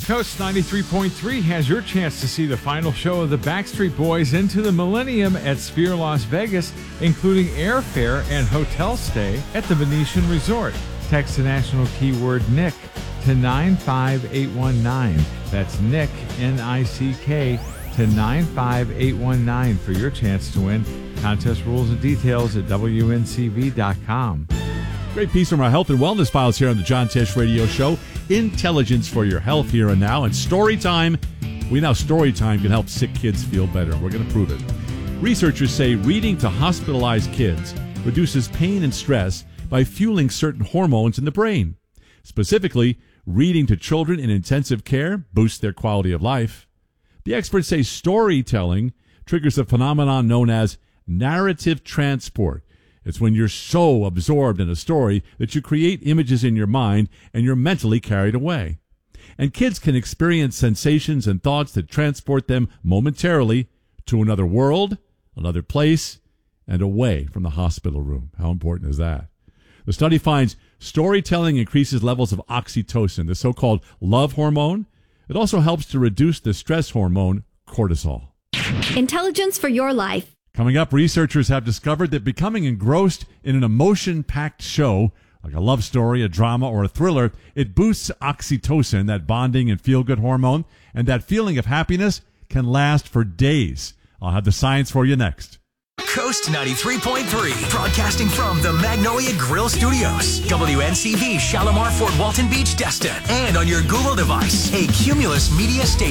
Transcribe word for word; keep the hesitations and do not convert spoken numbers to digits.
Coast ninety-three point three has your chance to see the final show of the Backstreet Boys Into the Millennium at Sphere Las Vegas, including airfare and hotel stay at the Venetian Resort. Text the national keyword Nick to nine five eight one nine. That's Nick, N I C K, to nine five eight one nine for your chance to win. Contest rules and details at W N C V dot com. Great piece from our health and wellness files here on the John Tesh Radio Show. Intelligence for your health here and now. And story time. We know story time can help sick kids feel better. We're going to prove it. Researchers say reading to hospitalized kids reduces pain and stress by fueling certain hormones in the brain. Specifically, reading to children in intensive care boosts their quality of life. The experts say storytelling triggers a phenomenon known as narrative transport. It's when you're so absorbed in a story that you create images in your mind and you're mentally carried away. And kids can experience sensations and thoughts that transport them momentarily to another world, another place, and away from the hospital room. How important is that? The study finds storytelling increases levels of oxytocin, the so-called love hormone. It also helps to reduce the stress hormone, cortisol. Intelligence for your life. Coming up, researchers have discovered that becoming engrossed in an emotion-packed show, like a love story, a drama, or a thriller, it boosts oxytocin, that bonding and feel-good hormone, and that feeling of happiness can last for days. I'll have the science for you next. Coast ninety-three point three, broadcasting from the Magnolia Grill Studios, W N C V, Shalimar, Fort Walton Beach, Destin, and on your Google device, a Cumulus Media station.